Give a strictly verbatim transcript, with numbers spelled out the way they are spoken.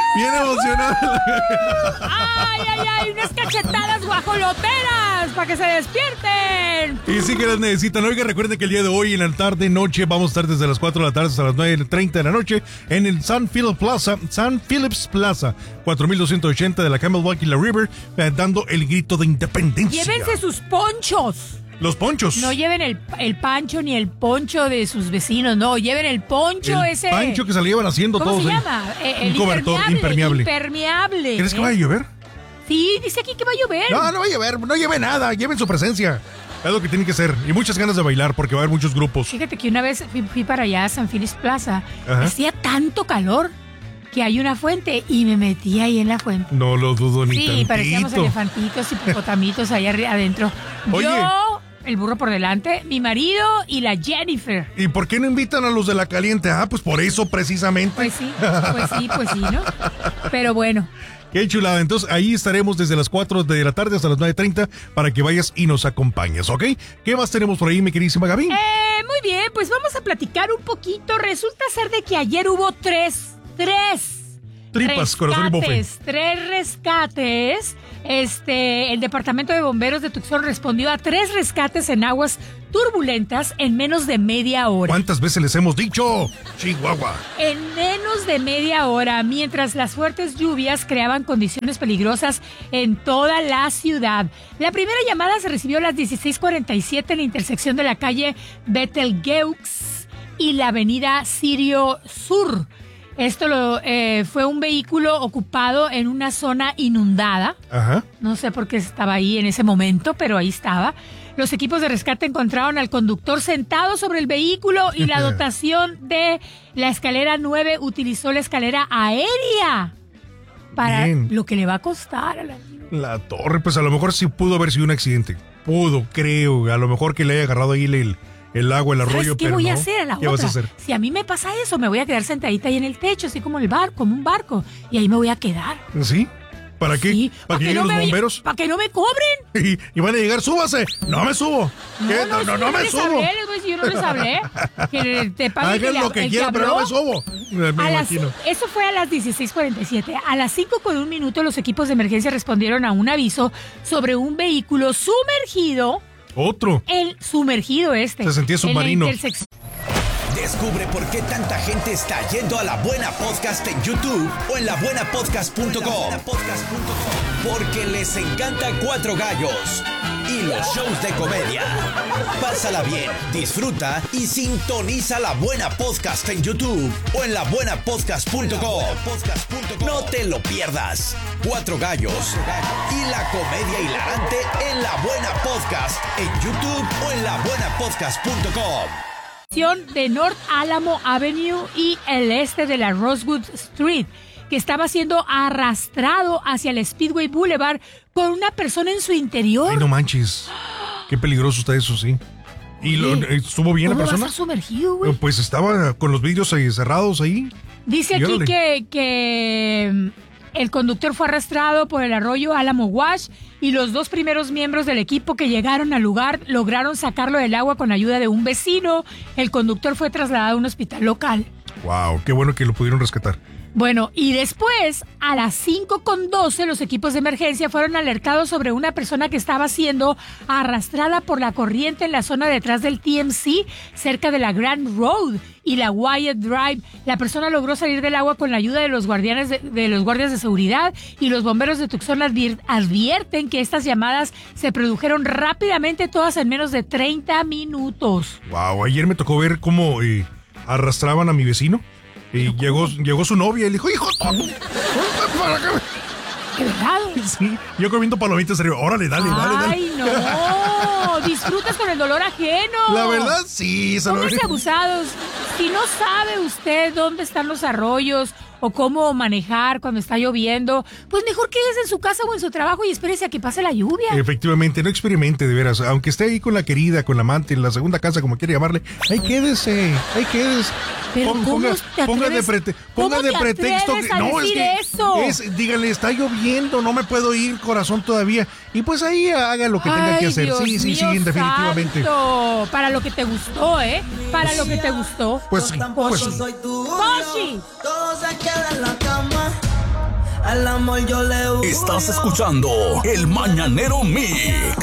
Bien emocionado. ¡Ay, ay, ay! ¡Unas cachetadas guajoloteras para que se despierten! Y sí que las necesitan. Oiga, recuerden que el día de hoy, en la tarde, noche, vamos a estar desde las cuatro de la tarde hasta las nueve treinta de la noche en el San Philip Plaza, San Phillips Plaza, cuatro mil doscientos ochenta de la Camelback y la River, eh, dando el grito de independencia. Llévense sus ponchos. Los ponchos. No lleven el, el pancho ni el poncho de sus vecinos, no, lleven el poncho el ese. pancho que se le llevan haciendo ¿Cómo todos. se ahí. llama? Eh, el Un cobertor impermeable. Impermeable. ¿Crees que ¿eh? vaya a llover? Sí, dice aquí que va a llover. No, no va a llover, no lleve nada, lleven su presencia. Es lo que tienen que hacer. Y muchas ganas de bailar porque va a haber muchos grupos. Fíjate que una vez fui, fui para allá a San Phillips Plaza, Ajá. hacía tanto calor que hay una fuente y me metí ahí en la fuente. No lo dudo ni Sí, tantito. parecíamos elefantitos y hipopotamitos ahí arri- adentro. Oye. Yo, el burro por delante, mi marido y la Jennifer. ¿Y por qué no invitan a los de la caliente? Ah, pues por eso precisamente. Pues sí, pues sí, pues sí, ¿no? Pero bueno. Qué chulada. Entonces ahí estaremos desde las cuatro de la tarde hasta las nueve treinta para que vayas y nos acompañes, ¿ok? ¿Qué más tenemos por ahí, mi queridísima Gaby? Eh, muy bien, pues vamos a platicar un poquito. Resulta ser de que ayer hubo tres, tres Tripas, corazón y bofe. rescates, tres rescates. Este, el Departamento de Bomberos de Tucson respondió a tres rescates en aguas turbulentas en menos de media hora. ¿Cuántas veces les hemos dicho? Chihuahua. En menos de media hora, mientras las fuertes lluvias creaban condiciones peligrosas en toda la ciudad. La primera llamada se recibió a las dieciséis cuarenta y siete en la intersección de la calle Betelgeuse y la avenida Sirio Sur. Esto lo, eh, fue un vehículo ocupado en una zona inundada. Ajá. No sé por qué estaba ahí en ese momento, pero ahí estaba. Los equipos de rescate encontraron al conductor sentado sobre el vehículo y la dotación de la escalera nueve utilizó la escalera aérea para Bien. lo que le va a costar a la... La torre, pues a lo mejor sí pudo haber sido un accidente. Pudo, creo. A lo mejor que le haya agarrado ahí el, el agua, el arroyo, ¿Sabes qué pero voy no. a hacer a la ¿Qué otra? vas a hacer? Si a mí me pasa eso, me voy a quedar sentadita ahí en el techo, así como el barco, como un barco, y ahí me voy a quedar. ¿Sí? ¿Para qué? Sí, ¿Para que lleguen no los me- bomberos? ¿Para que no me cobren? Y, y van a llegar, súbase. No me subo. ¿Qué? No, no, si no yo me les subo. hablé, les voy a decir, yo no les hablé. Que te pague el Hagan que lo le- que el quieran, pero no me habló. subo. Me A las- imagino. eso fue a las dieciséis cuarenta y siete. A las cinco con un minuto, los equipos de emergencia respondieron a un aviso sobre un vehículo sumergido. Otro. El sumergido este. Se sentía submarino. En la intersección. Descubre por qué tanta gente está yendo a La Buena Podcast en YouTube o en la buena podcast punto com. Porque les encanta Cuatro Gallos y los shows de comedia. Pásala bien, disfruta y sintoniza La Buena Podcast en YouTube o en la buena podcast punto com. No te lo pierdas. Cuatro Gallos y la comedia hilarante en La Buena Podcast en YouTube o en la buena podcast punto com. De North Alamo Avenue y el este de la Rosewood Street, que estaba siendo arrastrado hacia el Speedway Boulevard con una persona en su interior. Ay, no manches. Qué peligroso está eso, sí. ¿Y lo, Oye, estuvo bien la ¿cómo va a persona? estar sumergido, güey? Pues estaba con los vidrios ahí cerrados ahí. Dice Y aquí órale. que, que mm, el conductor fue arrastrado por el arroyo Alamo Wash y los dos primeros miembros del equipo que llegaron al lugar lograron sacarlo del agua con ayuda de un vecino. El conductor fue trasladado a un hospital local. Wow, qué bueno que lo pudieron rescatar. Bueno, y después, a las cinco con doce, los equipos de emergencia fueron alertados sobre una persona que estaba siendo arrastrada por la corriente en la zona detrás del T M C, cerca de la Grand Road y la Wyatt Drive. La persona logró salir del agua con la ayuda de los guardianes de, de los guardias de seguridad, y los bomberos de Tucson advier- advierten que estas llamadas se produjeron rápidamente, todas en menos de treinta minutos. Wow, ayer me tocó ver cómo eh, arrastraban a mi vecino. Y llegó, llegó su novia y le dijo, hijo, para acá. ¿De verdad? Sí, yo comiendo palomitas arriba. Órale, dale, dale, dale. ¡Ay, no! Disfrutas con el dolor ajeno. La verdad, sí. Se lo... Pónganse abusados. Si no sabe usted dónde están los arroyos o cómo manejar cuando está lloviendo, pues mejor quédese en su casa o en su trabajo y espérese a que pase la lluvia. Efectivamente, no experimente, de veras. Aunque esté ahí con la querida, con la amante, en la segunda casa, como quiera llamarle, ahí quédese, ahí quédese. Pero Pon- ¿cómo ponga, te ponga de, atreves- prete- cómo ponga de te pretexto atreves que a no, es decir que eso? es, dígale, está lloviendo, no me puedo ir, corazón, todavía. Y pues ahí haga lo que tenga Ay, que hacer. Dios sí, sí, sí, mío definitivamente. santo. Para lo que te gustó, ¿eh? Para lo que te gustó. Pues sí, pues sí. Poshi. Todo se queda en la cama. Al amor yo le huyo. Estás escuchando El Mañanero Mix.